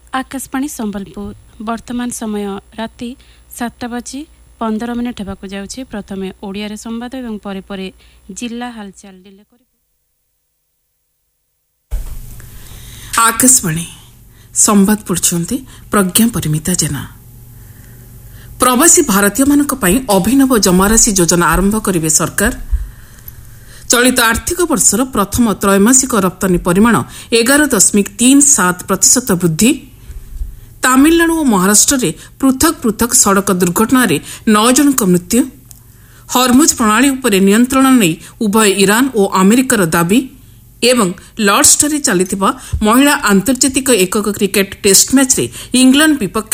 आकाशवाणी संबलपुर वर्तमान समय राति 7:15 हेबाकु जाउछि। प्रथमे ओडिया रे संवाद एवं परे परे जिल्ला हालचाल डिले करिब। आकाशवाणी संवाद पढ़ुछंती प्रज्ञा परिमिता जेना। प्रवासी भारतीय मानक पई अभिनव जमाराशि योजना आरंभ करिवे सरकार। चलित आर्थिक वर्षर प्रथम त्रैमासिक रप्तानी परिमाण 11.37% वृद्धि। तामिलनाडु और महाराष्ट्र में पृथक पृथक सड़क दुर्घटना 9 जनक मृत्यु। हरमुज प्रणाली उपरे नियंत्रण नहीं उभय ईरान और अमेरिकार दाबी। एवं लॉर्ड्सଠାରେ ଚାଲିଥିବା ମହିଳା ଆନ୍ତର୍ଜାତିକ ଏକକ କ୍ରିକେଟ ଟେଷ୍ଟ ମ୍ୟାଚ୍ରେ ଇଂଲଣ୍ଡ ବିପକ୍ଷ